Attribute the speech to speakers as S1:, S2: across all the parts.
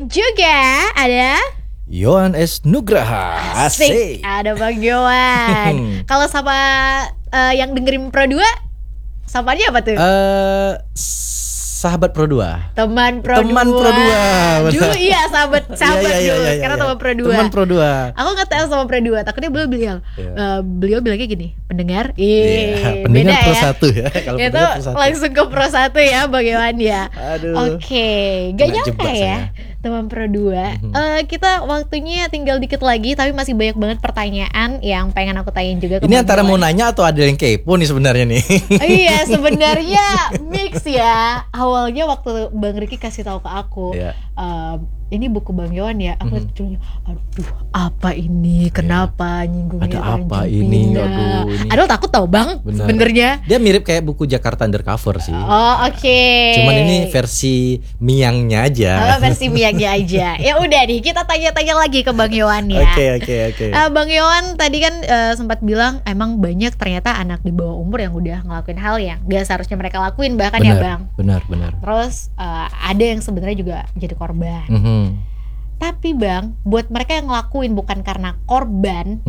S1: juga ada
S2: Yohan S. Nugraha. Asik.
S1: Ada Bang Yohan. Kalau sama yang dengerin Pro 2, samanya apa tuh?
S2: Sahabat Pro 2.
S1: Teman Pro 2. Dulu iya sahabat dulu. Karena teman Pro 2.
S2: Teman Pro 2.
S1: Aku nggak tahu sama Pro 2. Takutnya beliau bilangnya gini, pendengar.
S2: Pendengar
S1: beda
S2: Pro
S1: ya.
S2: 1 ya. Kalau
S1: itu
S2: pendengar Pro 1.
S1: langsung ke Pro 1 ya Bang Yohan ya.
S2: Aduh.
S1: Oke, gak
S2: Kena
S1: nyangka
S2: jebak
S1: ya
S2: saya.
S1: teman Pro 2. Kita waktunya tinggal dikit lagi, tapi masih banyak banget pertanyaan yang pengen aku tanyain juga ke
S2: Ini
S1: Bang
S2: antara
S1: Yohan.
S2: mau nanya atau ada yang kepo nih sebenarnya nih.
S1: Iya, sebenarnya mix ya. Awalnya waktu Bang Riki kasih tahu ke aku,
S2: Iya.
S1: ini buku Bang Yohan ya. Aku cuma, aduh, apa ini? Kenapa nyinggungnya?
S2: Ada apa
S1: anjing
S2: ini?
S1: pindah?
S2: Aduh, ini.
S1: Aduh, takut tau Bang
S2: Benar.
S1: sebenarnya.
S2: Dia mirip kayak buku Jakarta Undercover sih.
S1: Oh, oke.
S2: Cuman ini versi miangnya aja.
S1: Versi miangnya aja. Ya udah nih, kita tanya-tanya lagi ke Bang Yohan ya.
S2: Oke.
S1: Bang Yohan tadi kan sempat bilang emang banyak ternyata anak di bawah umur yang udah ngelakuin hal yang gak seharusnya mereka lakuin bahkan ya Bang.
S2: Benar.
S1: Terus ada yang sebenarnya juga jadi korban. Tapi Bang, buat mereka yang ngelakuin bukan karena korban,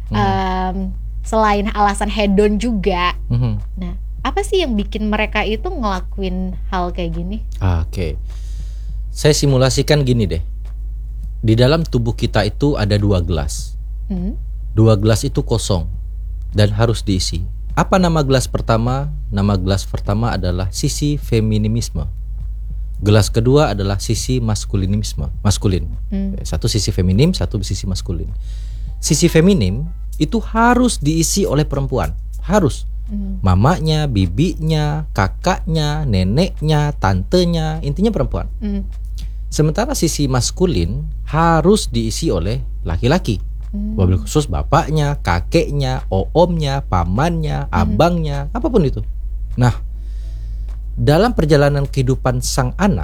S1: selain alasan hedon juga. Nah, apa sih yang bikin mereka itu ngelakuin hal kayak gini?
S2: Oke. Saya simulasikan gini deh. Di dalam tubuh kita itu ada 2 gelas. 2 gelas itu kosong dan harus diisi. Apa nama gelas pertama? Nama gelas pertama adalah sisi feminisme. Gelas kedua adalah sisi maskulin. Satu sisi feminim, satu sisi maskulin. Sisi feminim itu harus diisi oleh perempuan. Harus. Mamanya, bibinya, kakaknya, neneknya, tantenya, intinya perempuan. Sementara sisi maskulin harus diisi oleh laki-laki. Wabil khusus bapaknya, kakeknya, omnya, pamannya, abangnya, apapun itu. Nah, dalam perjalanan kehidupan sang anak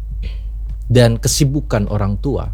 S2: dan kesibukan orang tua,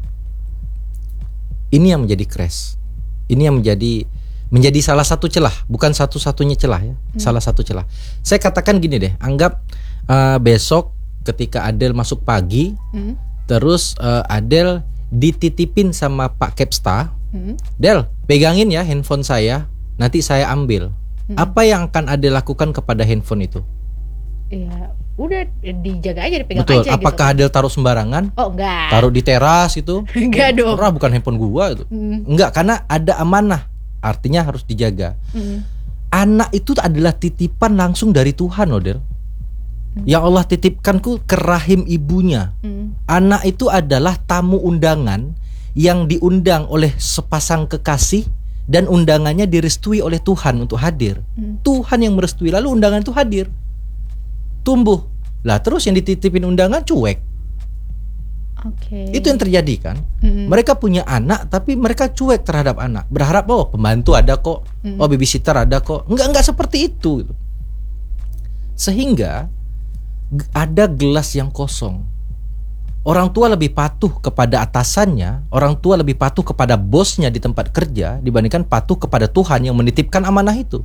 S2: ini yang menjadi crash. Ini yang menjadi salah satu celah, bukan satu-satunya celah ya. Salah satu celah. Saya katakan gini deh, anggap besok ketika Adel masuk pagi, terus Adel dititipin sama Pak Kepsta, Del, pegangin ya handphone saya, nanti saya ambil. Apa yang akan Adel lakukan kepada handphone itu?
S1: Ya udah dijaga aja, dipegang
S2: Betul.
S1: aja.
S2: Apakah Adel taruh sembarangan?
S1: Oh enggak.
S2: Taruh di teras itu?
S1: Enggak dong.
S2: Karena bukan handphone gua itu. Enggak, karena ada amanah. Artinya harus dijaga. Anak itu adalah titipan langsung dari Tuhan, Odel. Yang Allah titipkanku ke rahim ibunya. Anak itu adalah tamu undangan yang diundang oleh sepasang kekasih dan undangannya direstui oleh Tuhan untuk hadir. Tuhan yang merestui, lalu undangan itu hadir. Tumbuh. Lah terus yang dititipin undangan cuek. Itu yang terjadi kan. Mereka punya anak tapi mereka cuek terhadap anak. Berharap pembantu ada kok. Babysitter ada kok. Enggak seperti itu. Sehingga ada gelas yang kosong. Orang tua lebih patuh kepada atasannya, orang tua lebih patuh kepada bosnya di tempat kerja dibandingkan patuh kepada Tuhan yang menitipkan amanah itu.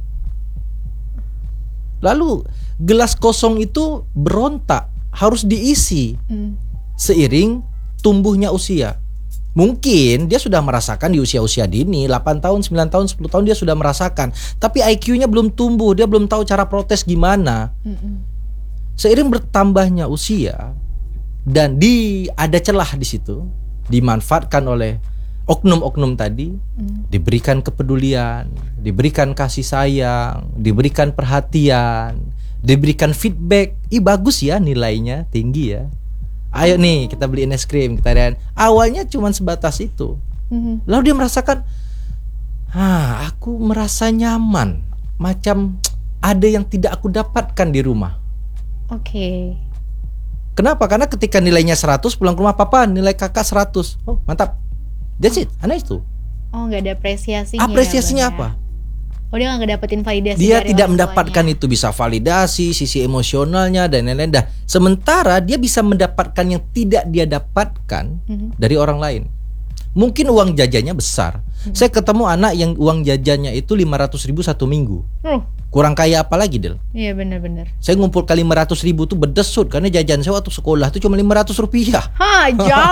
S2: Lalu gelas kosong itu berontak, harus diisi seiring tumbuhnya usia. Mungkin dia sudah merasakan di usia-usia dini, 8 tahun, 9 tahun, 10 tahun dia sudah merasakan, tapi IQ-nya belum tumbuh, dia belum tahu cara protes gimana. Seiring bertambahnya usia dan ada celah di situ, dimanfaatkan oleh oknum-oknum tadi, diberikan kepedulian, diberikan kasih sayang, diberikan perhatian, diberikan feedback. Bagus ya nilainya, tinggi ya. Ayo nih kita beliin es krim, kita dan awalnya cuma sebatas itu. Lalu dia merasakan, aku merasa nyaman, macam ada yang tidak aku dapatkan di rumah. Kenapa? Karena ketika nilainya 100 pulang ke rumah, papa nilai kakak 100. Oh mantap. That's it, aneh itu.
S1: Oh nggak ada apresiasinya.
S2: Apresiasinya
S1: ya,
S2: apa?
S1: Oh dia nggak dapetin validasi.
S2: Dia
S1: dari
S2: tidak
S1: orang
S2: mendapatkan
S1: tuanya.
S2: itu, bisa validasi, sisi emosionalnya dan lain-lain. Sementara dia bisa mendapatkan yang tidak dia dapatkan dari orang lain. Mungkin uang jajannya besar. Saya ketemu anak yang uang jajannya itu 500.000 satu minggu. Kurang kaya apa lagi, Del?
S1: Iya benar-benar.
S2: Saya ngumpulkan 500.000 tuh bedesut karena jajan saya waktu sekolah itu cuma 500 rupiah.
S1: Jauh